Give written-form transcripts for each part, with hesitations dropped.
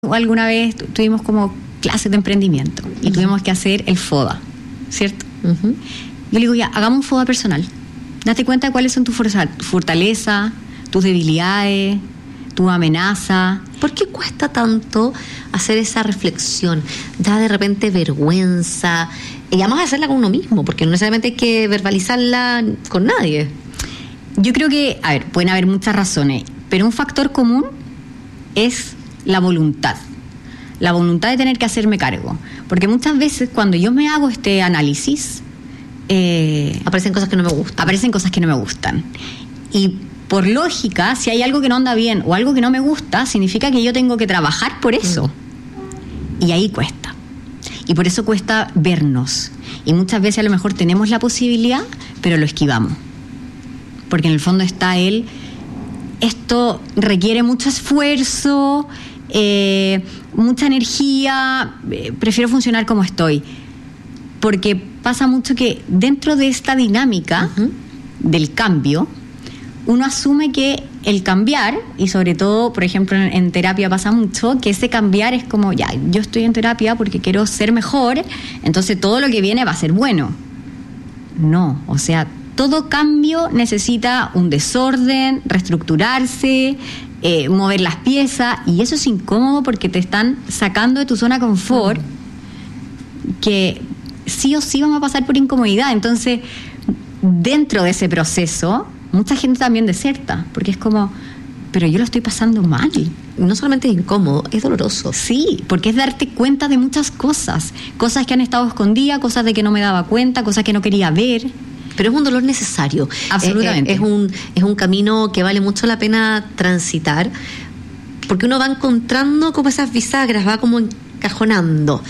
Alguna vez tuvimos como clases de emprendimiento y tuvimos que hacer el FODA, ¿cierto? Yo le digo, ya, hagamos un FODA personal. Date cuenta de cuáles son tus fortalezas, tus debilidades, tu amenaza. ¿Por qué cuesta tanto hacer esa reflexión? Da de repente vergüenza. Y además hacerla con uno mismo, porque no necesariamente hay que verbalizarla con nadie. Yo creo que, pueden haber muchas razones, pero un factor común es la voluntad de tener que hacerme cargo, porque muchas veces cuando yo me hago este análisis aparecen cosas que no me gustan, y por lógica, si hay algo que no anda bien o algo que no me gusta, significa que yo tengo que trabajar por eso, y ahí cuesta, y por eso cuesta vernos, y muchas veces a lo mejor tenemos la posibilidad, pero lo esquivamos, porque en el fondo está esto requiere mucho esfuerzo, mucha energía, prefiero funcionar como estoy. Porque pasa mucho que dentro de esta dinámica del cambio, uno asume que el cambiar, y sobre todo, por ejemplo, en terapia pasa mucho, que ese cambiar es como, ya, yo estoy en terapia porque quiero ser mejor, entonces todo lo que viene va a ser bueno. No, o sea, todo cambio necesita un desorden, reestructurarse, mover las piezas, y eso es incómodo porque te están sacando de tu zona de confort, que sí o sí vamos a pasar por incomodidad. Entonces, dentro de ese proceso, mucha gente también deserta, porque es como, pero yo lo estoy pasando mal. No solamente es incómodo, es doloroso. Sí, porque es darte cuenta de muchas cosas que han estado escondidas, cosas de que no me daba cuenta, cosas que no quería ver. Pero es un dolor necesario. Absolutamente. Es un camino que vale mucho la pena transitar, porque uno va encontrando como esas bisagras, va como encajonando.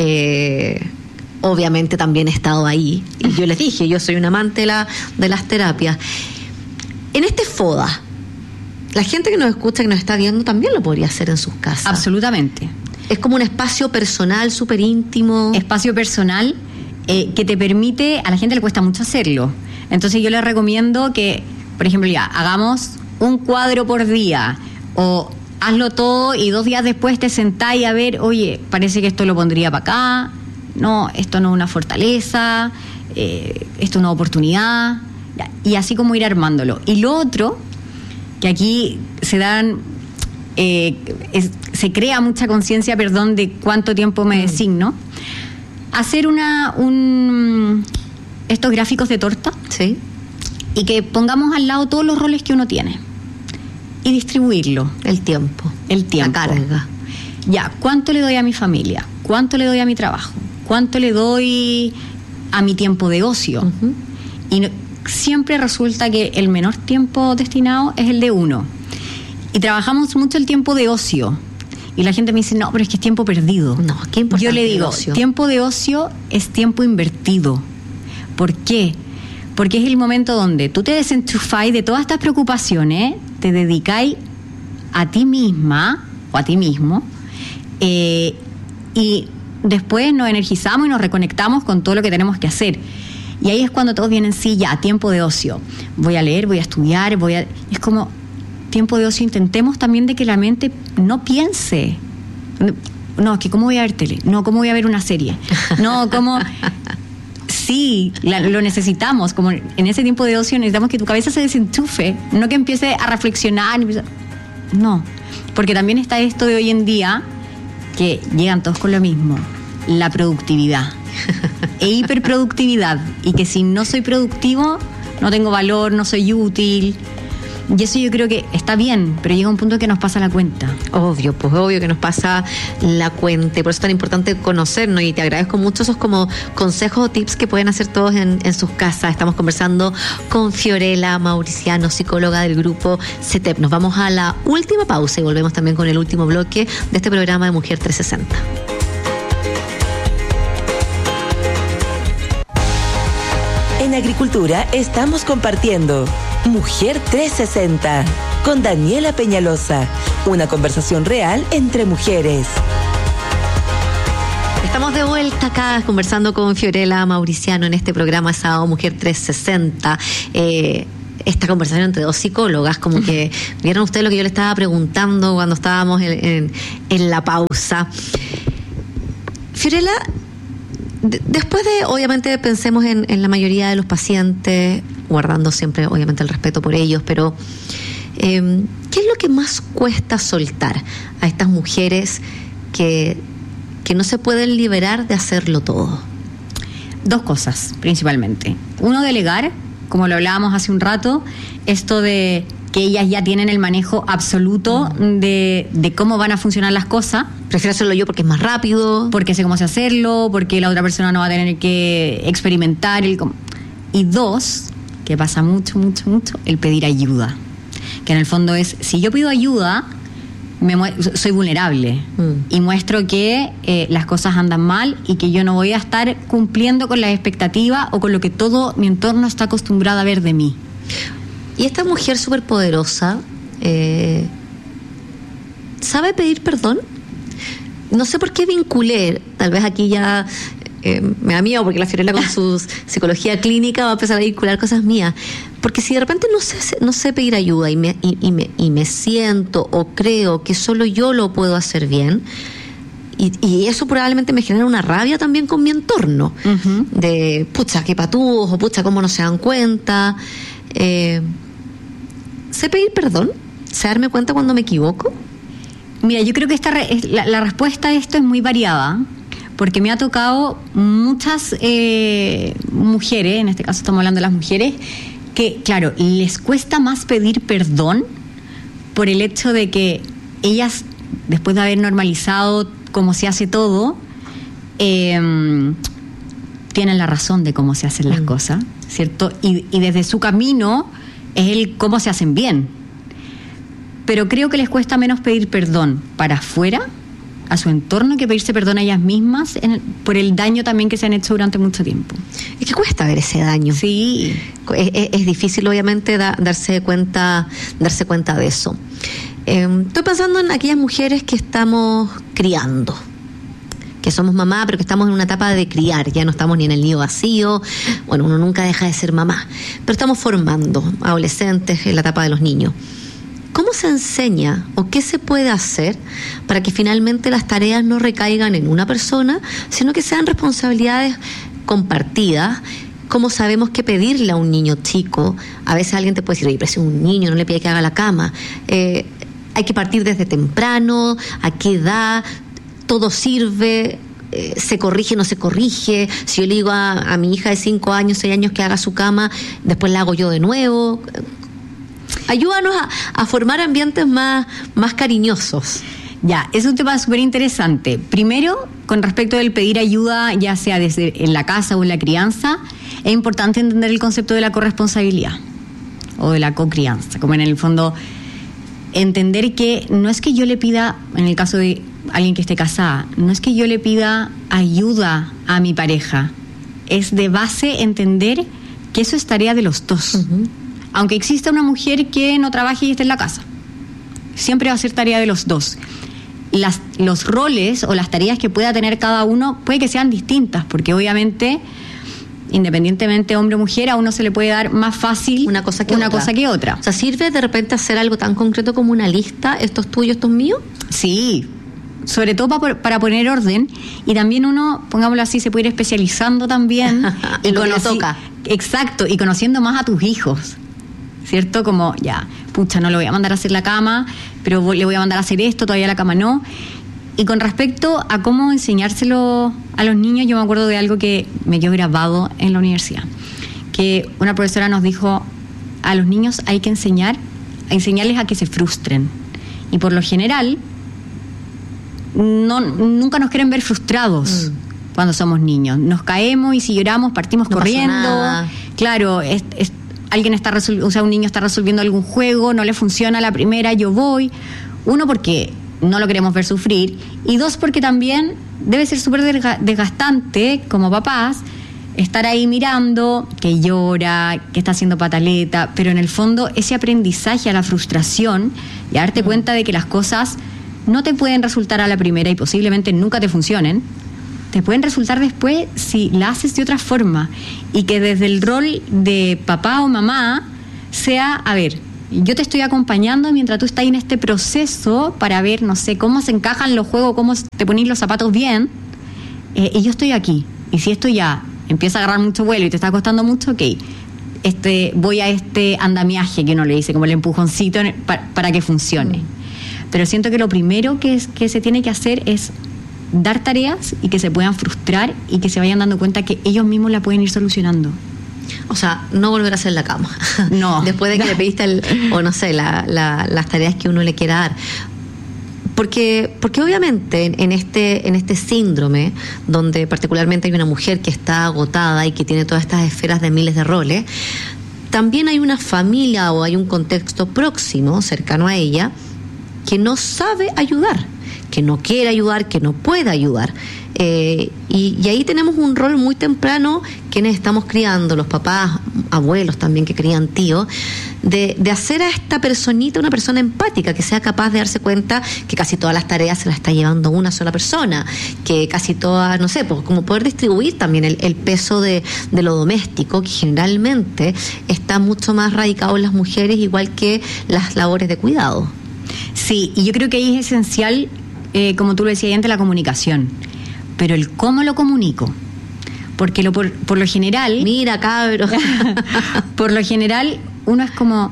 Obviamente también he estado ahí, y yo les dije, yo soy un amante de las terapias. En este FODA, la gente que nos escucha, que nos está viendo, también lo podría hacer en sus casas. Absolutamente. Es como un espacio personal, súper íntimo. Espacio personal que te permite, a la gente le cuesta mucho hacerlo. Entonces yo les recomiendo que, por ejemplo, ya, hagamos un cuadro por día, o hazlo todo y 2 días después te sentás a ver, oye, parece que esto lo pondría para acá, no, esto no es una fortaleza, esto es una oportunidad, y así como ir armándolo. Y lo otro, que aquí se crea mucha conciencia, de cuánto tiempo me designo, hacer estos gráficos de torta, sí, y que pongamos al lado todos los roles que uno tiene y distribuirlo. El tiempo, la carga. Ya, ¿cuánto le doy a mi familia? ¿Cuánto le doy a mi trabajo? ¿Cuánto le doy a mi tiempo de ocio? Y siempre resulta que el menor tiempo destinado es el de uno. Y trabajamos mucho el tiempo de ocio. Y la gente me dice, no, pero es que es tiempo perdido. No, qué importante. Yo le digo, tiempo de ocio es tiempo invertido. ¿Por qué? Porque es el momento donde tú te desenchufáis de todas estas preocupaciones, te dedicáis a ti misma o a ti mismo, y después nos energizamos y nos reconectamos con todo lo que tenemos que hacer. Y ahí es cuando todos vienen, sí, ya, tiempo de ocio. Voy a leer, voy a estudiar, es como tiempo de ocio. Intentemos también de que la mente no piense. No, es que ¿cómo voy a ver tele? No, ¿cómo voy a ver una serie? No, ¿cómo...? Sí, lo necesitamos. Como en ese tiempo de ocio necesitamos que tu cabeza se desenchufe, no que empiece a reflexionar. No, porque también está esto de hoy en día, que llegan todos con lo mismo, la productividad e hiperproductividad, y que si no soy productivo no tengo valor, no soy útil. Y eso yo creo que está bien, pero llega un punto que nos pasa la cuenta. Obvio que nos pasa la cuenta, y por eso es tan importante conocernos, y te agradezco mucho esos como consejos o tips que pueden hacer todos en sus casas. Estamos conversando con Fiorella Mauriciano, psicóloga del grupo CETEP. Nos vamos a la última pausa y volvemos también con el último bloque de este programa de Mujer 360. En Agricultura estamos compartiendo Mujer 360 con Daniela Peñalosa, una conversación real entre mujeres. Estamos de vuelta acá conversando con Fiorella Mauriciano en este programa Sábado Mujer 360. esta conversación entre dos psicólogas, como que vieron ustedes lo que yo le estaba preguntando cuando estábamos en la pausa. Fiorella, después de, obviamente, pensemos en la mayoría de los pacientes, guardando siempre, obviamente, el respeto por ellos, pero ¿qué es lo que más cuesta soltar a estas mujeres que no se pueden liberar de hacerlo todo? Dos cosas, principalmente. Uno, delegar, como lo hablábamos hace un rato, esto de que ellas ya tienen el manejo absoluto de cómo van a funcionar las cosas. Prefiero hacerlo yo porque es más rápido. Porque sé cómo se hacerlo, porque la otra persona no va a tener que experimentar. Y dos, que pasa mucho, el pedir ayuda. Que en el fondo es, si yo pido ayuda, soy vulnerable y muestro que las cosas andan mal y que yo no voy a estar cumpliendo con las expectativas o con lo que todo mi entorno está acostumbrado a ver de mí. Y esta mujer súper poderosa ¿sabe pedir perdón? No sé por qué vinculé, tal vez aquí ya me da miedo porque la Fiorella con su psicología clínica va a empezar a vincular cosas mías, porque si de repente no sé pedir ayuda y me siento o creo que solo yo lo puedo hacer bien, y eso probablemente me genera una rabia también con mi entorno, de pucha, qué patúos, o pucha, cómo no se dan cuenta. ¿Sé pedir perdón? ¿Sé darme cuenta cuando me equivoco? Mira, yo creo que la respuesta a esto es muy variada, porque me ha tocado muchas mujeres, en este caso estamos hablando de las mujeres, que, claro, les cuesta más pedir perdón por el hecho de que ellas, después de haber normalizado cómo se hace todo, tienen la razón de cómo se hacen las cosas, ¿cierto? Y desde su camino es el cómo se hacen bien. Pero creo que les cuesta menos pedir perdón para afuera, a su entorno, que pedirse perdón a ellas mismas por el daño también que se han hecho durante mucho tiempo. Es que cuesta ver ese daño. Sí. Es difícil, obviamente, darse cuenta de eso. Estoy pensando en aquellas mujeres que estamos criando, que somos mamá, pero que estamos en una etapa de criar, ya no estamos ni en el nido vacío. Bueno, uno nunca deja de ser mamá, pero estamos formando adolescentes en la etapa de los niños. ¿Cómo se enseña o qué se puede hacer para que finalmente las tareas no recaigan en una persona, sino que sean responsabilidades compartidas? ¿Cómo sabemos qué pedirle a un niño chico? A veces alguien te puede decir, oye, pero si es un niño, no le pide que haga la cama. Hay que partir desde temprano, a qué edad, todo sirve, se corrige, no se corrige. Si yo le digo a mi hija de 5 años, 6 años que haga su cama, después la hago yo de nuevo. Ayúdanos a formar ambientes más cariñosos. Ya, es un tema súper interesante. Primero, con respecto del pedir ayuda, ya sea desde en la casa o en la crianza, es importante entender el concepto de la corresponsabilidad o de la cocrianza, como en el fondo entender que no es que yo le pida, en el caso de alguien que esté casada, no es que yo le pida ayuda a mi pareja, es de base entender que eso es tarea de los dos. Aunque exista una mujer que no trabaje y esté en la casa, siempre va a ser tarea de los dos. Los roles o las tareas que pueda tener cada uno puede que sean distintas, porque obviamente, independientemente hombre o mujer, a uno se le puede dar más fácil una cosa que otra. O sea, ¿sirve de repente hacer algo tan concreto como una lista? ¿Esto es tuyo, esto es mío? Sí, sobre todo para poner orden, y también uno, pongámoslo así, se puede ir especializando también en lo que le toca. Exacto, y conociendo más a tus hijos, ¿cierto? Como, ya, pucha, no le voy a mandar a hacer la cama, pero le voy a mandar a hacer esto, todavía la cama no. Y con respecto a cómo enseñárselo a los niños, yo me acuerdo de algo que me quedó grabado en la universidad, que una profesora nos dijo, a los niños hay que enseñarles a que se frustren. Y por lo general, nunca nos quieren ver frustrados cuando somos niños. Nos caemos y si lloramos partimos corriendo. Claro, un niño está resolviendo algún juego, no le funciona la primera, yo voy. Uno, porque no lo queremos ver sufrir, y dos, porque también debe ser súper desgastante como papás estar ahí mirando que llora, que está haciendo pataleta, pero en el fondo ese aprendizaje a la frustración y a darte cuenta de que las cosas no te pueden resultar a la primera y posiblemente nunca te funcionen, te pueden resultar después si la haces de otra forma, y que desde el rol de papá o mamá sea, a ver, yo te estoy acompañando mientras tú estás en este proceso para ver, no sé, cómo se encajan los juegos, cómo te pones los zapatos bien, y yo estoy aquí. Y si esto ya empieza a agarrar mucho vuelo y te está costando mucho, ok, voy a este andamiaje que uno le dice, como el empujoncito para que funcione. Pero siento que lo primero que se tiene que hacer es dar tareas y que se puedan frustrar y que se vayan dando cuenta que ellos mismos la pueden ir solucionando. O sea, no volver a hacer la cama. No. Después de que le pediste o no sé, las tareas que uno le quiera dar. Porque obviamente en este síndrome, donde particularmente hay una mujer que está agotada y que tiene todas estas esferas de miles de roles, también hay una familia o hay un contexto próximo, cercano a ella, que no sabe ayudar, que no quiere ayudar, que no puede ayudar. Y ahí tenemos un rol muy temprano, quienes estamos criando, los papás, abuelos también que crían tíos, de hacer a esta personita una persona empática, que sea capaz de darse cuenta que casi todas las tareas se las está llevando una sola persona, que casi todas, no sé, pues como poder distribuir también el peso de lo doméstico, que generalmente está mucho más radicado en las mujeres, igual que las labores de cuidado. Sí, y yo creo que ahí es esencial, como tú lo decías antes, la comunicación. Pero el cómo lo comunico. Porque por lo general... Mira, cabros. Por lo general, uno es como...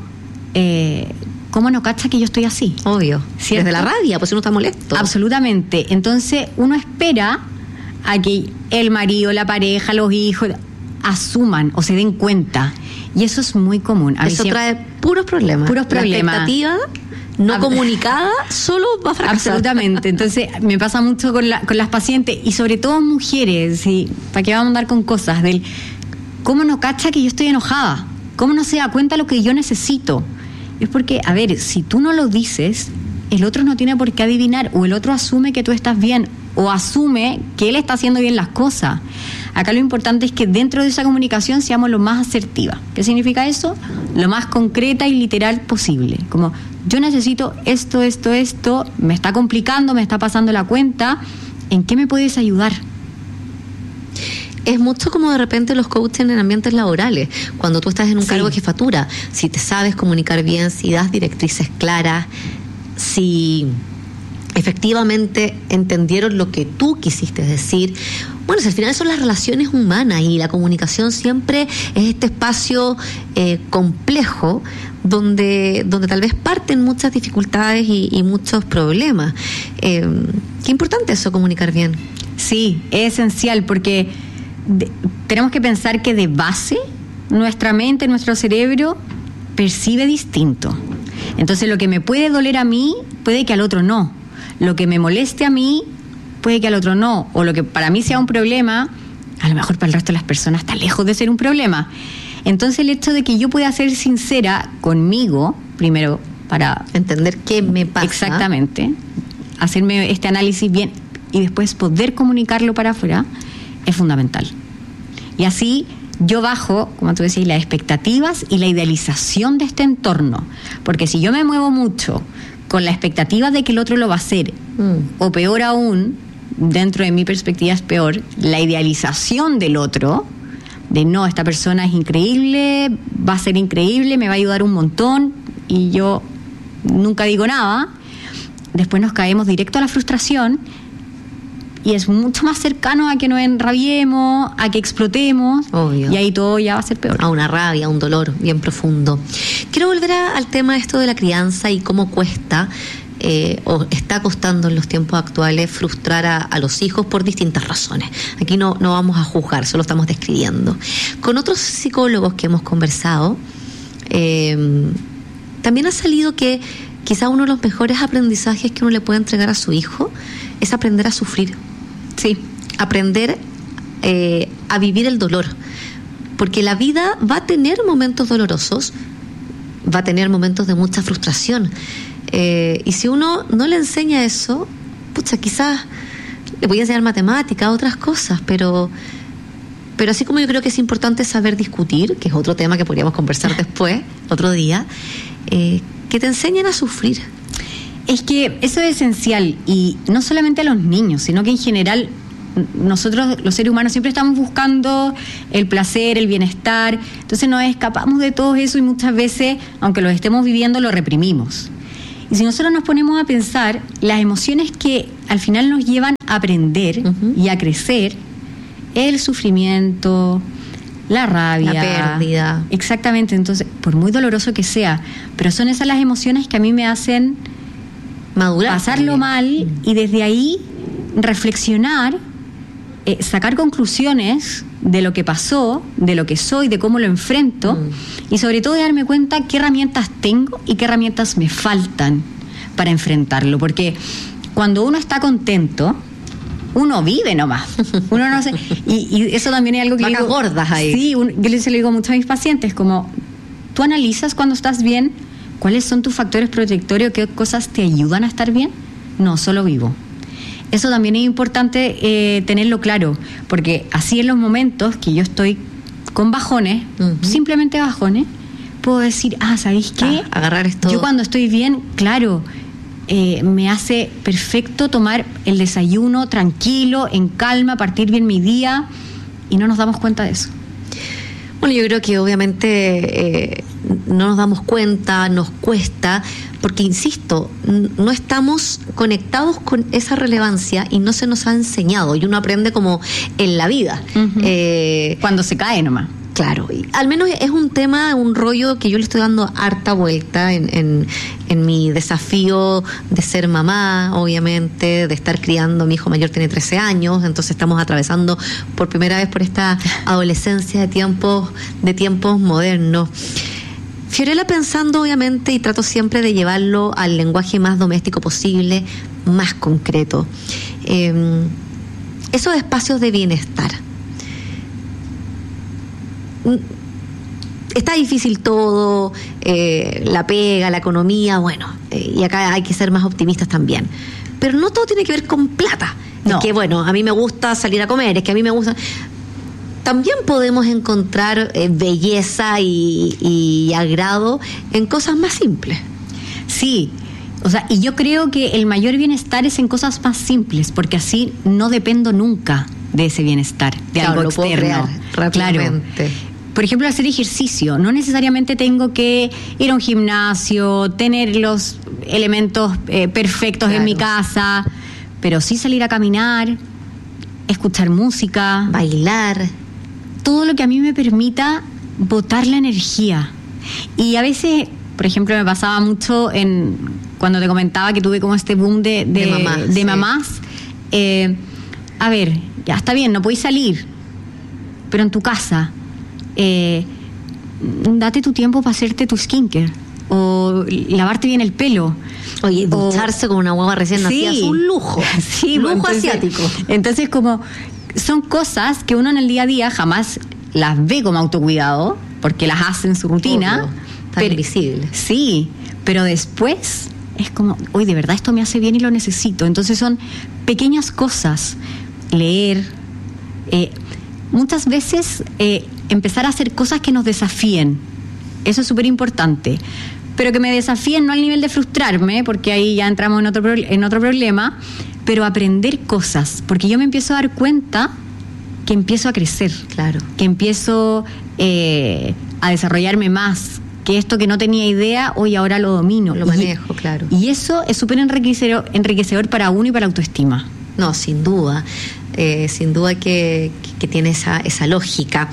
¿Cómo no cacha que yo estoy así? Obvio. ¿Cierto? Desde la rabia, pues uno está molesto. Absolutamente. Entonces, uno espera a que el marido, la pareja, los hijos asuman o se den cuenta. Y eso es muy común. Eso trae puros problemas. Puros problemas. La expectativa no comunicada solo va a fracasar. Absolutamente. Entonces, me pasa mucho con las pacientes y sobre todo mujeres, ¿sí? ¿Para qué vamos a andar con cosas? Del ¿cómo no cacha que yo estoy enojada? ¿Cómo no se da cuenta lo que yo necesito? Es porque, a ver, si tú no lo dices, el otro no tiene por qué adivinar, o el otro asume que tú estás bien, o asume que él está haciendo bien las cosas. Acá lo importante es que dentro de esa comunicación seamos lo más asertiva. ¿Qué significa eso? Lo más concreta y literal posible. Como, yo necesito esto, me está complicando, me está pasando la cuenta, ¿en qué me puedes ayudar? Es mucho como de repente los coaches en ambientes laborales, cuando tú estás en un cargo de jefatura, si te sabes comunicar bien, si das directrices claras, si efectivamente entendieron lo que tú quisiste decir. Bueno, si al final son las relaciones humanas y la comunicación siempre es este espacio complejo donde tal vez parten muchas dificultades y muchos problemas. Qué importante eso, comunicar bien. Sí, es esencial porque tenemos que pensar que de base nuestra mente, nuestro cerebro percibe distinto. Entonces lo que me puede doler a mí puede que al otro no. Lo que me moleste a mí puede que al otro no. O lo que para mí sea un problema, a lo mejor para el resto de las personas está lejos de ser un problema. Entonces el hecho de que yo pueda ser sincera conmigo, primero para entender qué me pasa. Exactamente. Hacerme este análisis bien y después poder comunicarlo para afuera es fundamental. Y así yo bajo, como tú decías, las expectativas y la idealización de este entorno. Porque si yo me muevo mucho con la expectativa de que el otro lo va a hacer, o peor aún, dentro de mi perspectiva es peor, la idealización del otro, de no, esta persona es increíble, va a ser increíble, me va a ayudar un montón, y yo nunca digo nada, después nos caemos directo a la frustración, y es mucho más cercano a que nos enrabiemos, a que explotemos. Obvio. Y ahí todo ya va a ser peor. A una rabia, a un dolor bien profundo. Quiero volver al tema esto de la crianza y cómo cuesta o está costando en los tiempos actuales frustrar a los hijos por distintas razones. Aquí no vamos a juzgar, solo estamos describiendo. Con otros psicólogos que hemos conversado, también ha salido que quizá uno de los mejores aprendizajes que uno le puede entregar a su hijo es aprender a sufrir. Sí, aprender a vivir el dolor. Porque la vida va a tener momentos dolorosos, va a tener momentos de mucha frustración. Y si uno no le enseña eso, pucha, quizás le voy a enseñar matemáticas, otras cosas, pero así como yo creo que es importante saber discutir, que es otro tema que podríamos conversar después, otro día, que te enseñen a sufrir. Es que eso es esencial, y no solamente a los niños, sino que en general nosotros los seres humanos siempre estamos buscando el placer, el bienestar, entonces nos escapamos de todo eso y muchas veces, aunque lo estemos viviendo, lo reprimimos. Y si nosotros nos ponemos a pensar, las emociones que al final nos llevan a aprender y a crecer, el sufrimiento, la rabia, la pérdida. Exactamente, entonces, por muy doloroso que sea, pero son esas las emociones que a mí me hacen madurar, pasarlo mal y desde ahí reflexionar, sacar conclusiones de lo que pasó, de lo que soy, de cómo lo enfrento y sobre todo de darme cuenta qué herramientas tengo y qué herramientas me faltan para enfrentarlo, porque cuando uno está contento, uno vive nomás. Uno no sé, y eso también es algo que vacas digo, gordas ahí. Sí, yo se lo digo mucho a mis pacientes, como tú analizas cuando estás bien, cuáles son tus factores protectorios, qué cosas te ayudan a estar bien. No, solo vivo. Eso también es importante tenerlo claro, porque así en los momentos que yo estoy con bajones, simplemente bajones, puedo decir, ¿sabéis qué? Agarrar esto. Yo cuando estoy bien, claro, me hace perfecto tomar el desayuno tranquilo, en calma, partir bien mi día, y no nos damos cuenta de eso. Bueno, yo creo que obviamente no nos damos cuenta, nos cuesta, porque insisto, no estamos conectados con esa relevancia y no se nos ha enseñado, y uno aprende como en la vida. Cuando se cae nomás. Claro, y al menos es un tema, un rollo que yo le estoy dando harta vuelta en mi desafío de ser mamá, obviamente, de estar criando. Mi hijo mayor tiene 13 años, entonces estamos atravesando por primera vez por esta adolescencia de tiempos modernos. Fiorella, pensando obviamente, y trato siempre de llevarlo al lenguaje más doméstico posible, más concreto, esos espacios de bienestar. Está difícil todo, la pega, la economía, bueno, y acá hay que ser más optimistas también. Pero no todo tiene que ver con plata. No. Es que, bueno, a mí me gusta salir a comer, es que a mí me gusta... También podemos encontrar belleza y agrado en cosas más simples. Sí, o sea, y yo creo que el mayor bienestar es en cosas más simples, porque así no dependo nunca de ese bienestar, de algo lo externo. Puedo crear rápidamente. Claro. Por ejemplo, hacer ejercicio. No necesariamente tengo que ir a un gimnasio, tener los elementos perfectos en mi casa, pero sí salir a caminar, escuchar música, bailar. Todo lo que a mí me permita botar la energía. Y a veces, por ejemplo, me pasaba mucho cuando te comentaba que tuve como este boom de mamás. A ver, ya está bien, no podéis salir, pero en tu casa, date tu tiempo para hacerte tu skincare o lavarte bien el pelo. Oye, ducharse con una guagua recién nacida es un lujo. Sí, lujo entonces, asiático. Entonces, como son cosas que uno en el día a día jamás las ve como autocuidado, porque las hace en su rutina. Obvio, tan invisible. Sí, pero después es como, hoy de verdad esto me hace bien y lo necesito. Entonces son pequeñas cosas. Leer, muchas veces empezar a hacer cosas que nos desafíen. Eso es súper importante. Pero que me desafíen no al nivel de frustrarme, porque ahí ya entramos en otro problema, pero aprender cosas, porque yo me empiezo a dar cuenta que empiezo a crecer, claro, que empiezo a desarrollarme más, que esto que no tenía idea, hoy ahora lo domino. Lo manejo, claro. Y eso es súper enriquecedor para uno y para la autoestima. No, sin duda que tiene esa lógica.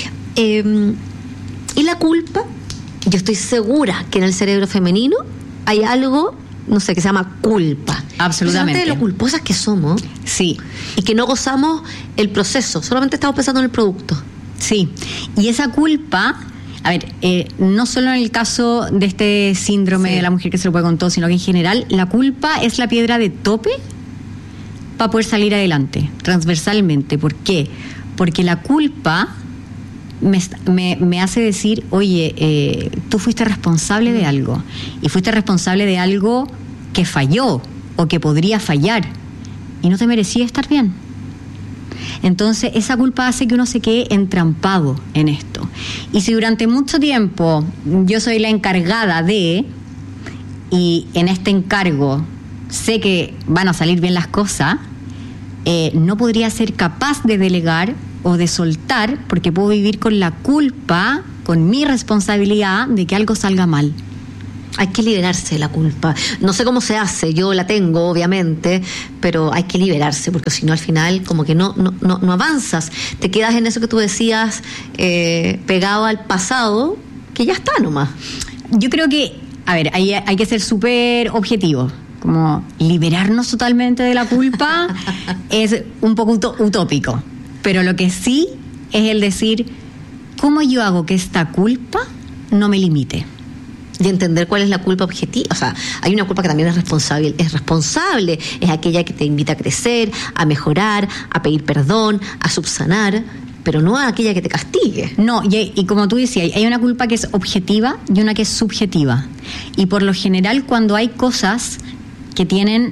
¿Y la culpa? Yo estoy segura que en el cerebro femenino hay algo, no sé, que se llama culpa. Absolutamente. De lo culposas que somos. Sí. Y que no gozamos el proceso, solamente estamos pensando en el producto. Sí. Y esa culpa, a ver, no solo en el caso de este síndrome de la mujer que se lo puede con todo, sino que en general la culpa es la piedra de tope para poder salir adelante, transversalmente. ¿Por qué? Porque la culpa me hace decir, oye, tú fuiste responsable de algo, y fuiste responsable de algo que falló o que podría fallar, y no te merecía estar bien. Entonces esa culpa hace que uno se quede entrampado en esto. Y si durante mucho tiempo yo soy la encargada y en este encargo sé que van a salir bien las cosas, no podría ser capaz de delegar o de soltar porque puedo vivir con la culpa, con mi responsabilidad de que algo salga mal. Hay que liberarse de la culpa. No sé cómo se hace, yo la tengo, obviamente, pero hay que liberarse, porque si no, al final, como que no avanzas. Te quedas en eso que tú decías, pegado al pasado, que ya está nomás. Yo creo que, a ver, hay que ser súper objetivo. Como liberarnos totalmente de la culpa es un poco utópico. Pero lo que sí es el decir, ¿cómo yo hago que esta culpa no me limite? Y entender cuál es la culpa objetiva. O sea, hay una culpa que también es responsable. Es aquella que te invita a crecer, a mejorar, a pedir perdón, a subsanar, pero no aquella que te castigue. No, y como tú decías, hay una culpa que es objetiva y una que es subjetiva. Y por lo general, cuando hay cosas que tienen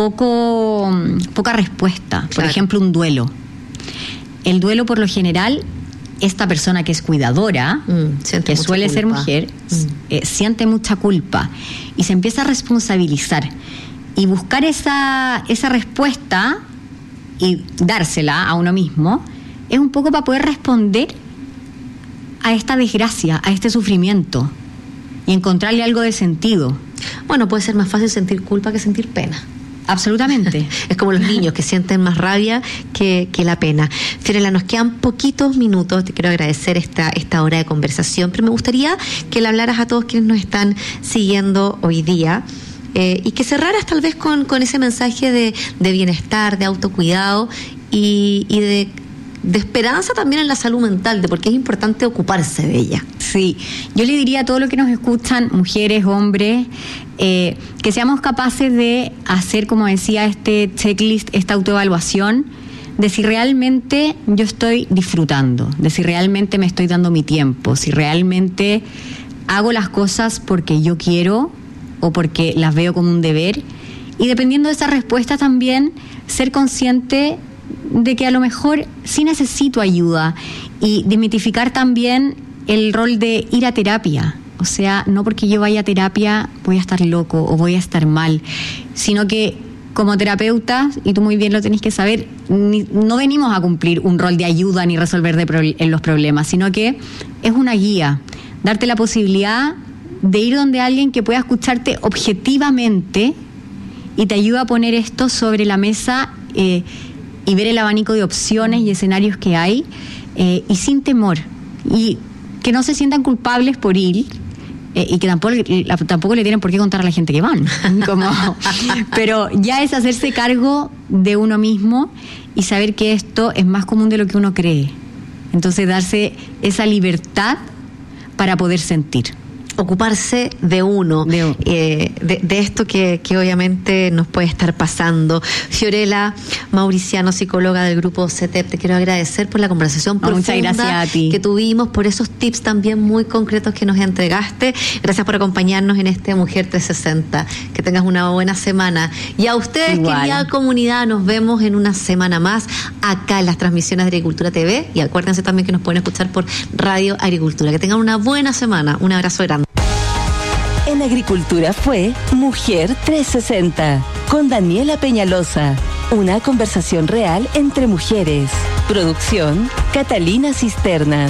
poca respuesta, por ejemplo, un duelo. El duelo, por lo general, esta persona que es cuidadora, que suele ser mujer, siente mucha culpa y se empieza a responsabilizar y buscar esa respuesta y dársela a uno mismo es un poco para poder responder a esta desgracia, a este sufrimiento y encontrarle algo de sentido. Bueno, puede ser más fácil sentir culpa que sentir pena. Absolutamente. Es como los niños que sienten más rabia que la pena. Fiorella, nos quedan poquitos minutos. Te quiero agradecer esta hora de conversación, pero me gustaría que le hablaras a todos quienes nos están siguiendo hoy día y que cerraras tal vez con ese mensaje de bienestar, de autocuidado y de esperanza también en la salud mental, de por qué es importante ocuparse de ella. Sí, yo le diría a todos los que nos escuchan, mujeres, hombres, que seamos capaces de hacer, como decía, este checklist, esta autoevaluación, de si realmente yo estoy disfrutando, de si realmente me estoy dando mi tiempo, si realmente hago las cosas porque yo quiero o porque las veo como un deber. Y dependiendo de esa respuesta también, ser consciente de que a lo mejor sí necesito ayuda y desmitificar también el rol de ir a terapia. O sea, no porque yo vaya a terapia voy a estar loco o voy a estar mal, sino que como terapeutas, y tú muy bien lo tenés que saber, no venimos a cumplir un rol de ayuda ni resolver en los problemas, sino que es una guía, darte la posibilidad de ir donde alguien que pueda escucharte objetivamente y te ayuda a poner esto sobre la mesa y ver el abanico de opciones y escenarios que hay, y sin temor, y que no se sientan culpables por ir, y que tampoco le tienen por qué contar a la gente que van. Pero ya es hacerse cargo de uno mismo y saber que esto es más común de lo que uno cree. Entonces darse esa libertad para poder sentir. Ocuparse de uno, de esto que obviamente nos puede estar pasando. Fiorella Mauriciano, psicóloga del grupo CETEP, te quiero agradecer por la conversación profunda. Muchas gracias a ti. Que tuvimos, por esos tips también muy concretos que nos entregaste. Gracias por acompañarnos en este Mujer 360. Que tengas una buena semana. Y a ustedes, querida comunidad, nos vemos en una semana más acá en las transmisiones de Agricultura TV. Y acuérdense también que nos pueden escuchar por Radio Agricultura. Que tengan una buena semana. Un abrazo grande. En Agricultura fue Mujer 360 con Daniela Peñalosa. Una conversación real entre mujeres. Producción Catalina Cisternas.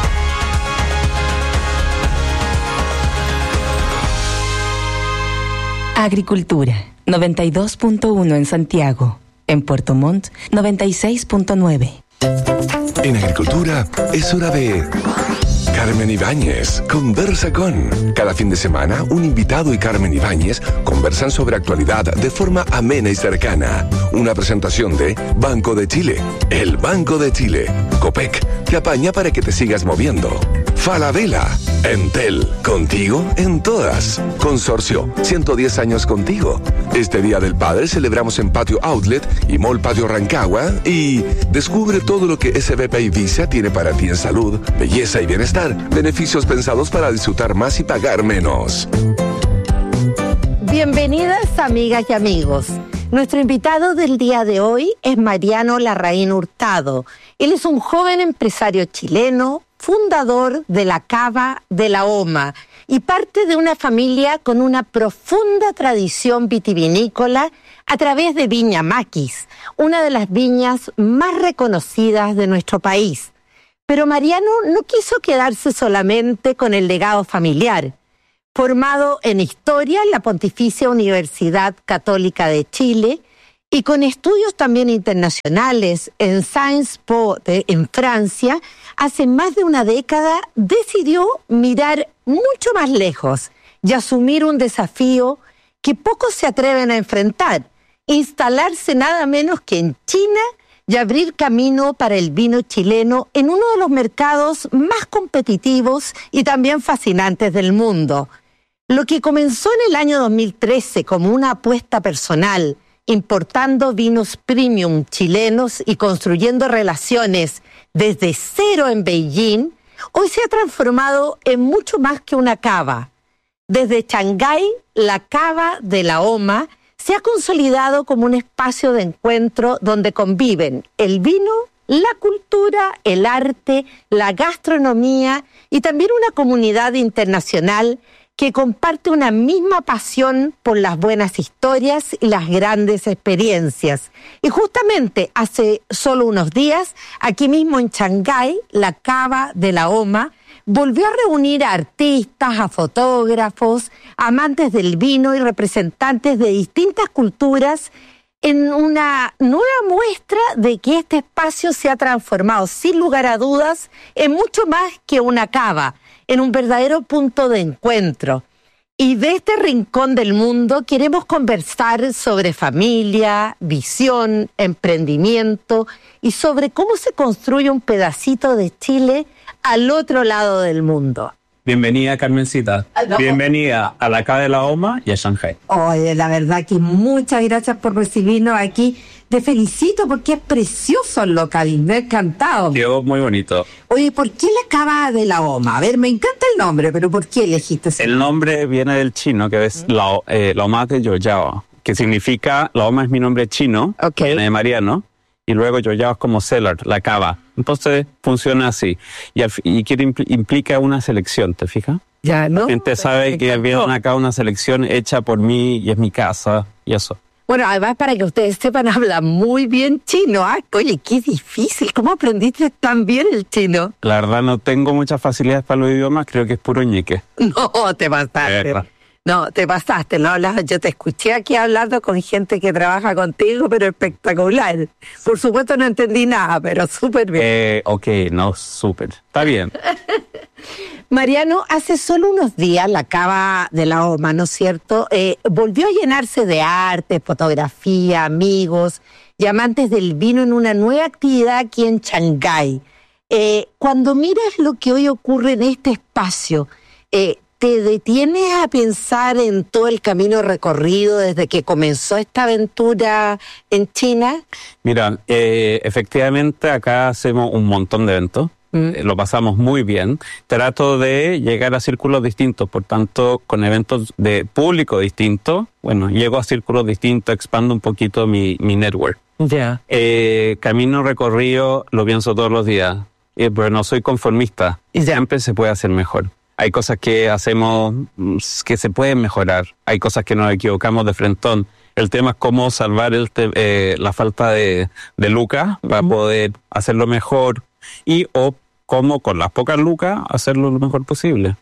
Agricultura 92.1 en Santiago. En Puerto Montt 96.9. En Agricultura es hora de Carmen Ibáñez conversa con. Cada fin de semana, un invitado y Carmen Ibáñez conversan sobre actualidad de forma amena y cercana. Una presentación de Banco de Chile. El Banco de Chile. Copec te apaña para que te sigas moviendo. Falabella. Entel. Contigo en todas. Consorcio. 110 años contigo. Este Día del Padre celebramos en Patio Outlet y Mall Patio Rancagua. Y descubre todo lo que SBP y Visa tiene para ti en salud, belleza y bienestar. Beneficios pensados para disfrutar más y pagar menos. Bienvenidas, amigas y amigos. Nuestro invitado del día de hoy es Mariano Larraín Hurtado. Él es un joven empresario chileno, fundador de la Cava de la Oma y parte de una familia con una profunda tradición vitivinícola a través de Viña Maquis, una de las viñas más reconocidas de nuestro país. Pero Mariano no quiso quedarse solamente con el legado familiar. Formado en Historia en la Pontificia Universidad Católica de Chile y con estudios también internacionales en Sciences Po en Francia, hace más de una década decidió mirar mucho más lejos y asumir un desafío que pocos se atreven a enfrentar: instalarse nada menos que en China y abrir camino para el vino chileno en uno de los mercados más competitivos y también fascinantes del mundo. Lo que comenzó en el año 2013 como una apuesta personal, importando vinos premium chilenos y construyendo relaciones desde cero en Beijing, hoy se ha transformado en mucho más que una cava. Desde Shanghái, la Cava de la Oma se ha consolidado como un espacio de encuentro donde conviven el vino, la cultura, el arte, la gastronomía y también una comunidad internacional que comparte una misma pasión por las buenas historias y las grandes experiencias. Y justamente hace solo unos días, aquí mismo en Shanghái, la Cava de la Oma volvió a reunir a artistas, a fotógrafos, amantes del vino y representantes de distintas culturas en una nueva muestra de que este espacio se ha transformado, sin lugar a dudas, en mucho más que una cava, en un verdadero punto de encuentro. Y de este rincón del mundo queremos conversar sobre familia, visión, emprendimiento y sobre cómo se construye un pedacito de Chile al otro lado del mundo. Bienvenida, Carmencita. No. Bienvenida a la Cava de la Oma y a Shanghái. Oye, la verdad que muchas gracias por recibirnos aquí. Te felicito porque es precioso el local, me ha encantado. Quedó muy bonito. Oye, ¿por qué la Cava de la Oma? A ver, me encanta el nombre, pero ¿por qué elegiste ese El nombre viene del chino, que es la Oma de Yoyao, que significa, la Oma es mi nombre chino, Ok. viene de Mariano, y luego Yoyao es como cellar, la cava. Entonces funciona así. Y implica una selección, ¿te fijas? Ya, ¿no? La gente sabe que viene acá una selección hecha por mí y es mi casa y eso. Bueno, además, para que ustedes sepan, habla muy bien chino. ¿Ah? Oye, qué difícil. ¿Cómo aprendiste tan bien el chino? La verdad no tengo muchas facilidades para los idiomas, creo que es puro ñeque. No, te pasaste. No, te pasaste. No, yo te escuché aquí hablando con gente que trabaja contigo, pero espectacular. Por supuesto no entendí nada, pero súper bien. Ok, no, súper. Está bien. Mariano, hace solo unos días la Cava de la Oma, ¿no es cierto?, volvió a llenarse de arte, fotografía, amigos y amantes del vino en una nueva actividad aquí en Shanghái. Cuando miras lo que hoy ocurre en este espacio, ¿te detienes a pensar en todo el camino recorrido desde que comenzó esta aventura en China? Mira, efectivamente acá hacemos un montón de eventos. Lo pasamos muy bien. Trato de llegar a círculos distintos, por tanto, con eventos de público distinto, bueno, llego a círculos distintos, expando un poquito mi network. Ya. Camino recorrido, lo pienso todos los días, pero no soy conformista. Siempre se puede hacer mejor. Hay cosas que hacemos que se pueden mejorar, hay cosas que nos equivocamos de frentón. El tema es cómo salvar la falta de lucas para poder hacerlo mejor o cómo con las pocas lucas hacerlo lo mejor posible.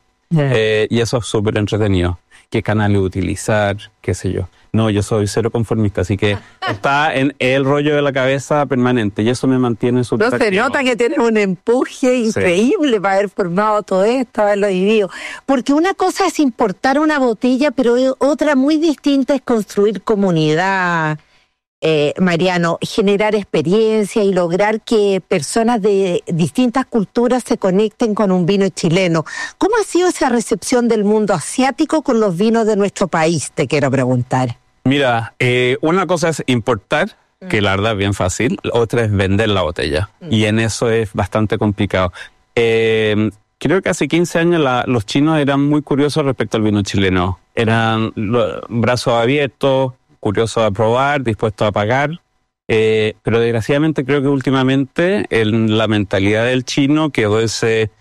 Y eso es súper entretenido. ¿Qué canales utilizar? ¿Qué sé yo? No, yo soy cero conformista, así que está en el rollo de la cabeza permanente y eso me mantiene súper No se activo. nota que tienes un empuje increíble para haber formado todo esto, haberlo vivido. Porque una cosa es importar una botella, pero otra muy distinta es construir comunidad, Mariano, generar experiencia y lograr que personas de distintas culturas se conecten con un vino chileno. ¿Cómo ha sido esa recepción del mundo asiático con los vinos de nuestro país? Te quiero preguntar. Mira, una cosa es importar, que la verdad es bien fácil, otra es vender la botella, y en eso es bastante complicado. Creo que hace 15 años los chinos eran muy curiosos respecto al vino chileno. Eran brazos abiertos, curiosos a probar, dispuestos a pagar. Pero desgraciadamente creo que últimamente en la mentalidad del chino quedó esa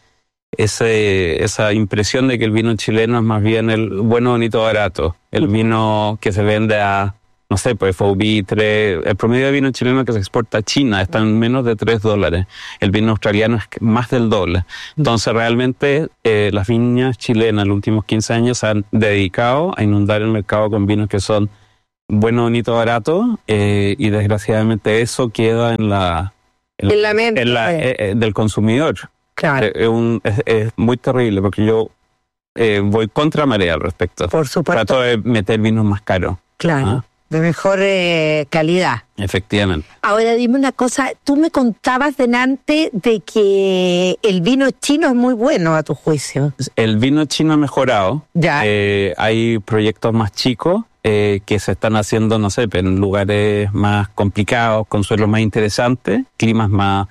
impresión de que el vino chileno es más bien el bueno, bonito, barato. El vino que se vende a, no sé, pues FOB 3. El promedio de vino chileno que se exporta a China está en menos de $3. El vino australiano es más del doble. Entonces realmente las viñas chilenas en los últimos 15 años se han dedicado a inundar el mercado con vinos que son bueno, bonito, barato, y desgraciadamente eso queda en la mente del consumidor. Claro. Es muy terrible porque yo voy contra marea al respecto. Por supuesto. Trato de meter vinos más caros. Claro, de mejor calidad. Efectivamente. Ahora dime una cosa, tú me contabas delante de que el vino chino es muy bueno a tu juicio. El vino chino ha mejorado. Ya. Hay proyectos más chicos que se están haciendo, no sé, en lugares más complicados, con suelos más interesantes, climas más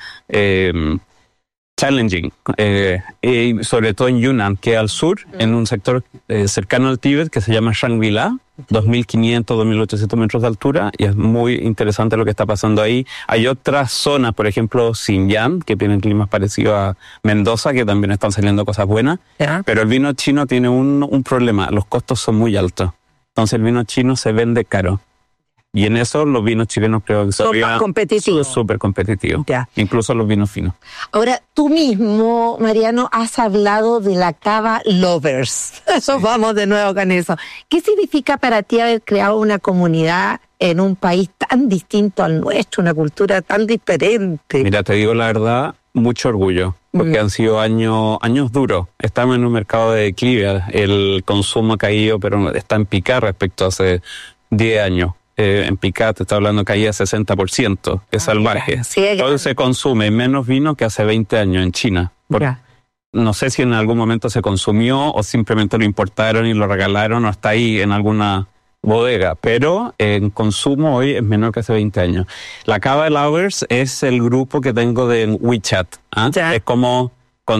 challenging, y sobre todo en Yunnan, que es al sur, en un sector cercano al Tíbet que se llama Shangri-La, 2.500, 2.800 metros de altura, y es muy interesante lo que está pasando ahí. Hay otras zonas, por ejemplo, Xinjiang, que tienen climas parecidos a Mendoza, que también están saliendo cosas buenas, pero el vino chino tiene un problema, los costos son muy altos. Entonces el vino chino se vende caro. Y en eso los vinos chilenos creo que son más competitivos. Súper competitivos. Incluso los vinos finos. Ahora, tú mismo, Mariano, has hablado de la Cava Lovers. Eso, vamos de nuevo con eso. ¿Qué significa para ti haber creado una comunidad en un país tan distinto al nuestro, una cultura tan diferente? Mira, te digo la verdad, mucho orgullo. Porque han sido años duros. Estamos en un mercado de declive. El consumo ha caído, pero está en picada respecto a hace 10 años. En picada te está hablando caída 60%. Es salvaje. Sí, entonces se consume menos vino que hace 20 años en China. No sé si en algún momento se consumió o simplemente lo importaron y lo regalaron o está ahí en alguna bodega, pero en consumo hoy es menor que hace 20 años. La Cava Lovers es el grupo que tengo de WeChat. Es como,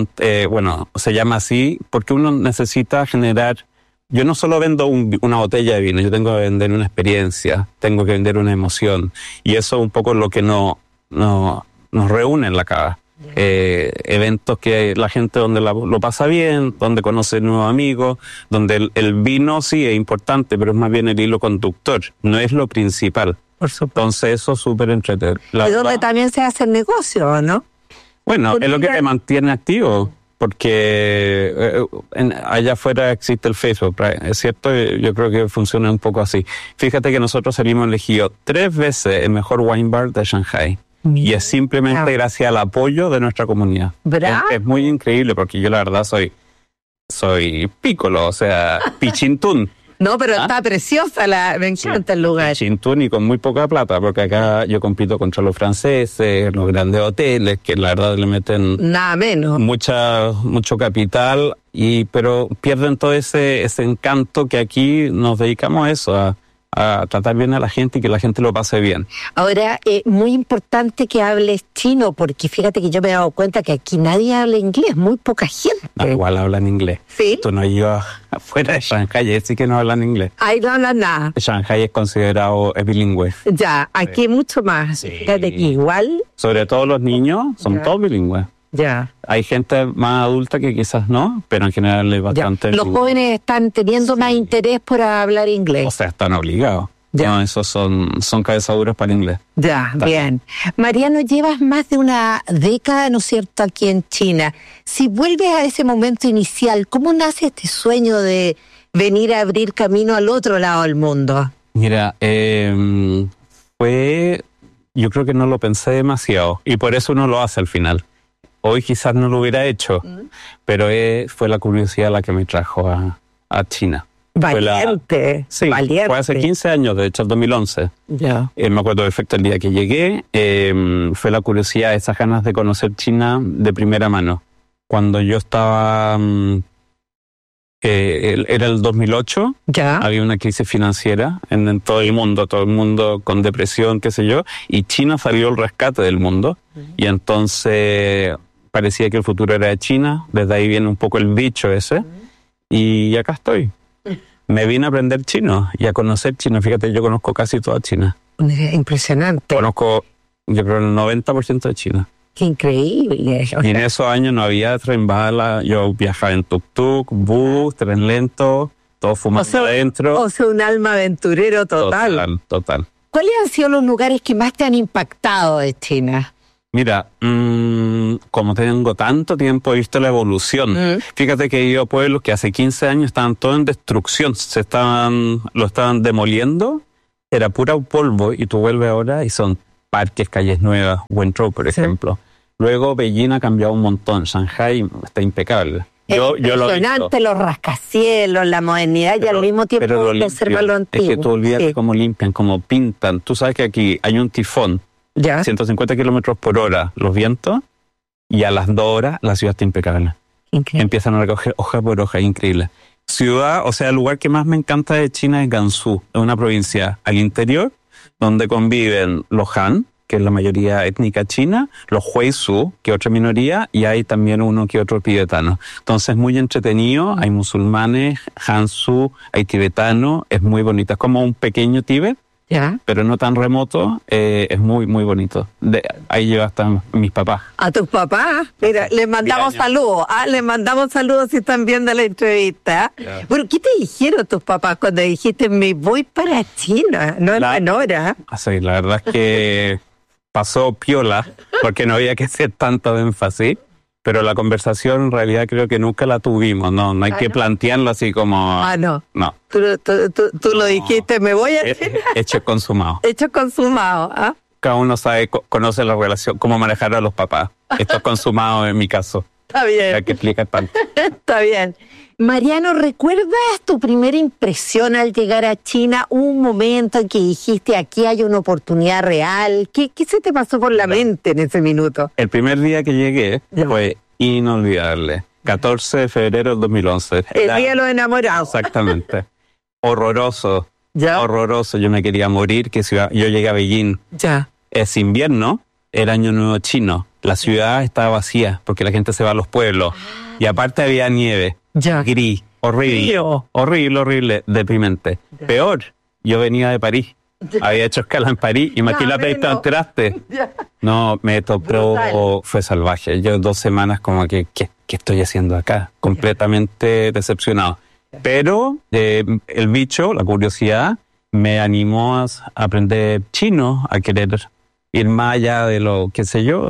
se llama así porque uno necesita generar. Yo no solo vendo una botella de vino, yo tengo que vender una experiencia, tengo que vender una emoción, y eso es un poco lo que nos reúne en la Cava. Eventos que la gente donde lo pasa bien, donde conoce nuevos amigos, donde el vino sí es importante, pero es más bien el hilo conductor, no es lo principal. Por supuesto. Entonces eso es súper entretenido. Y donde también se hace el negocio, ¿no? Bueno, es lo que te mantiene activo, porque allá afuera existe el Facebook, es cierto, yo creo que funciona un poco así. Fíjate que nosotros salimos elegidos 3 veces el mejor wine bar de Shanghai. Y es simplemente gracias al apoyo de nuestra comunidad. Es muy increíble porque yo la verdad soy pícolo, o sea, pichintún. No, pero está preciosa, me encanta el lugar. Pichintún y con muy poca plata, porque acá yo compito contra los franceses, los grandes hoteles, que la verdad le meten nada menos mucho capital, pero pierden todo ese encanto que aquí nos dedicamos a eso, a tratar bien a la gente y que la gente lo pase bien. Ahora, muy importante que hables chino, porque fíjate que yo me he dado cuenta que aquí nadie habla inglés, muy poca gente. Igual hablan inglés. ¿Sí? Tú no ibas afuera de Shanghai, sí que no hablan inglés. Ahí no hablan nada. Shanghai es considerado bilingüe. Ya, aquí mucho más. Sí. Fíjate que igual. Sobre todo los niños son todos bilingües. Ya. Hay gente más adulta que quizás no, pero en general es bastante. Los jóvenes están teniendo más interés por hablar inglés. O sea, están obligados. Ya. No, esos son cabezaduras para el inglés. Ya, bien. Mariano, llevas más de una década, ¿no es cierto?, aquí en China. Si vuelves a ese momento inicial, ¿cómo nace este sueño de venir a abrir camino al otro lado del mundo? Mira, yo creo que no lo pensé demasiado y por eso uno lo hace al final. Hoy quizás no lo hubiera hecho, pero fue la curiosidad la que me trajo a China. Valiente. Fue hace 15 años, de hecho, el 2011. Ya. Me acuerdo perfecto el día que llegué. Fue la curiosidad, esas ganas de conocer China de primera mano. Cuando yo estaba... era el 2008, ya. Había una crisis financiera en todo el mundo con depresión, qué sé yo, y China salió al rescate del mundo, y entonces parecía que el futuro era de China, desde ahí viene un poco el bicho ese, y acá estoy. Me vine a aprender chino y a conocer China. Fíjate, yo conozco casi toda China. Impresionante. Conozco, yo creo, el 90% de China. Qué increíble. Y en esos años no había tren bala. Yo viajaba en tuk-tuk, bus, tren lento, todo fumando adentro. O sea, un alma aventurero total. Total. ¿Cuáles han sido los lugares que más te han impactado de China? Mira, como tengo tanto tiempo, he visto la evolución. Fíjate que he ido a pueblos que hace 15 años estaban todos en destrucción, lo estaban demoliendo, era pura polvo, y tú vuelves ahora y son parques, calles nuevas, Wenzhou, por ejemplo. Luego Beijing ha cambiado un montón, Shanghai está impecable. Yo lo he impresionante, los rascacielos, la modernidad, y al mismo tiempo conserva lo antiguo. Es que tú olvidas cómo limpian, cómo pintan. Tú sabes que aquí hay un tifón, 150 kilómetros por hora los vientos, y a las 2 horas la ciudad está impecable. Increíble. Empiezan a recoger hoja por hoja, increíble. Ciudad, o sea, el lugar que más me encanta de China es Gansu, es una provincia al interior donde conviven los Han, que es la mayoría étnica china, los Huizhu, que es otra minoría, y hay también uno que otro tibetano. Entonces es muy entretenido, hay musulmanes, Hansu, hay tibetanos, es muy bonito, es como un pequeño Tíbet, pero no tan remoto, es muy, muy bonito. Ahí llega hasta mis papás. ¿A tus papás? Mira, les mandamos saludos. Les mandamos saludos si están viendo la entrevista. Bueno, ¿qué te dijeron tus papás cuando dijiste, me voy para China? No es menor, ¿eh? Sí, la verdad es que pasó piola, porque no había que hacer tanto énfasis. Pero la conversación en realidad creo que nunca la tuvimos, no hay que plantearlo así como... no. No. Tú lo dijiste, me voy a China. Hecho consumado. Hecho consumado, ¿ah? Cada uno sabe, conoce la relación, cómo manejar a los papás. Esto es consumado en mi caso. Está bien. Hay que explicar tanto. Está bien. Mariano, ¿recuerdas tu primera impresión al llegar a China? Un momento en que dijiste, aquí hay una oportunidad real. ¿Qué se te pasó por la mente en ese minuto? El primer día que llegué fue inolvidable. 14 de febrero del 2011. El día de los enamorados. Exactamente. Horroroso. Horroroso. Yo me quería morir. Yo llegué a Beijing. Es invierno, el año nuevo chino. La ciudad estaba vacía porque la gente se va a los pueblos. Y aparte había nieve. Gris, horrible, deprimente. Peor, yo venía de París, había hecho escala en París, imagínate, te enteraste. No, me tocó, fue salvaje. Yo 2 semanas como que, ¿qué estoy haciendo acá? Completamente decepcionado. Pero el bicho, la curiosidad, me animó a aprender chino, a querer ir más allá de lo, qué sé yo,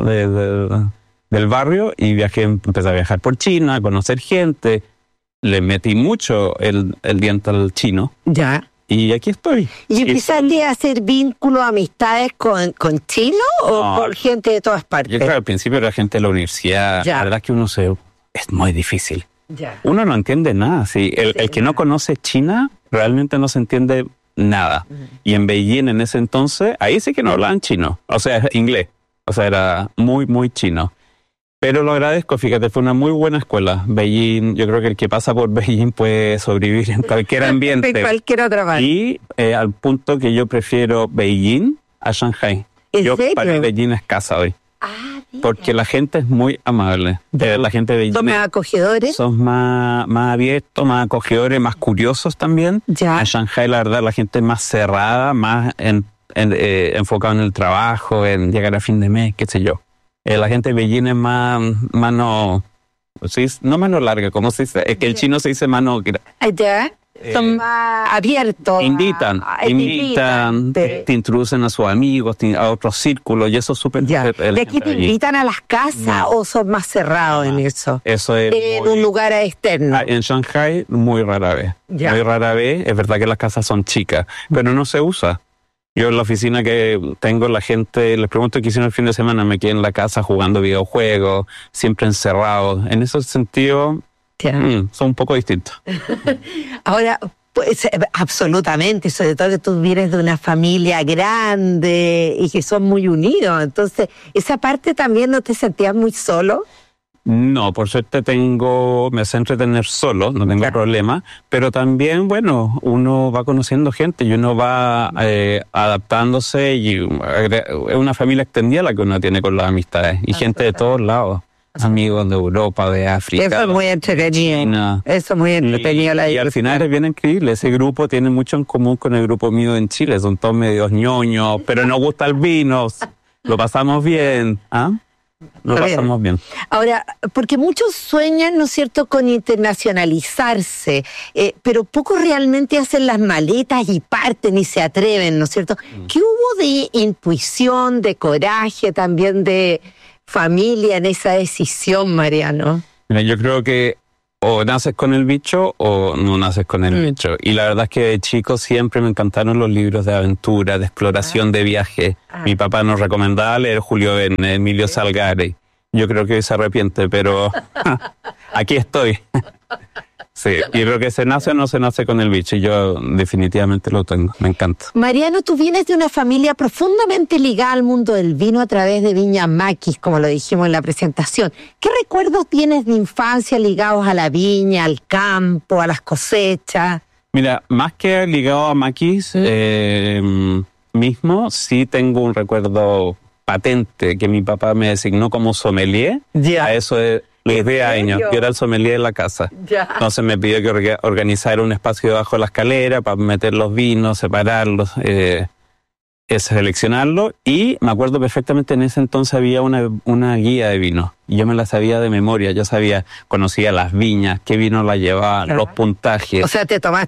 del barrio, y empecé a viajar por China, a conocer gente. Le metí mucho el diente al chino. Y aquí estoy. ¿Y empezaste a hacer vínculos, amistades con chino o con gente de todas partes? Yo creo que al principio era gente de la universidad. La verdad que es muy difícil. Uno no entiende nada. Sí. El que no conoce China realmente no se entiende nada. Y en Beijing en ese entonces, ahí sí que no hablaban chino. O sea, inglés. O sea, era muy, muy chino. Pero lo agradezco, fíjate, fue una muy buena escuela. Beijing, yo creo que el que pasa por Beijing puede sobrevivir en cualquier ambiente. En cualquier otra parte. Y al punto que yo prefiero Beijing a Shanghai. ¿En serio? Para Beijing es casa hoy. Porque la gente es muy amable. La gente de Beijing ¿son más acogedores? Son más abiertos, más acogedores, más curiosos también. En Shanghai, la verdad, la gente es más cerrada, más enfocada en el trabajo, en llegar a fin de mes, qué sé yo. La gente de Beijing es mano larga, ¿cómo se dice? Es que el chino se dice mano... Son más abiertos. Invitan, te introducen a sus amigos, a otros círculos, y eso es súper... ¿De aquí te invitan a las casas o son más cerrados en eso? Eso es... En un lugar externo. En Shanghai, muy rara vez. Muy rara vez, es verdad que las casas son chicas, pero no se usa. Yo en la oficina que tengo, la gente, les pregunto qué hicieron el fin de semana, me quedé en la casa jugando videojuegos, siempre encerrados. En ese sentido, son un poco distintos. Ahora, pues, absolutamente, sobre todo que tú vienes de una familia grande y que son muy unidos. Entonces, ¿esa parte también no te sentías muy solo? No, por suerte me sé entretener solo, no tengo problema, pero también, bueno, uno va conociendo gente y uno va adaptándose, y es una familia extendida la que uno tiene con las amistades y gente de todos lados. amigos de Europa, de África. Eso es muy entretenido. No. Eso es muy entretenido. Y al final es bien increíble. Ese grupo tiene mucho en común con el grupo mío en Chile. Son todos medios ñoños, pero nos gusta el vino. Lo pasamos bien. ¿Ah? Lo pasamos bien. Ahora, porque muchos sueñan, ¿no es cierto?, con internacionalizarse, pero pocos realmente hacen las maletas y parten y se atreven, ¿no es cierto? ¿Qué hubo de intuición, de coraje, también de familia en esa decisión, Mariano? Mira, yo creo que o naces con el bicho o no naces con el bicho. Y la verdad es que de chico siempre me encantaron los libros de aventura, de exploración, de viaje. Mi papá nos recomendaba leer Julio Verne, Emilio Salgari. Yo creo que hoy se arrepiente, pero aquí estoy. Sí, y creo que se nace o no se nace con el bicho. Y yo definitivamente lo tengo, me encanta. Mariano, tú vienes de una familia profundamente ligada al mundo del vino a través de Viña Maquis, como lo dijimos en la presentación. ¿Qué recuerdos tienes de infancia ligados a la viña, al campo, a las cosechas? Mira, más que ligado a Maquis mismo, sí tengo un recuerdo patente que mi papá me designó como sommelier. A eso de los 10 años. Yo era el sommelier de la casa. Entonces me pidió que organizara un espacio debajo de la escalera para meter los vinos, separarlos, seleccionarlos. Y me acuerdo perfectamente, en ese entonces había una guía de vino. Y yo me la sabía de memoria. Yo conocía las viñas, qué vino la llevaban, los puntajes. O sea, te tomaste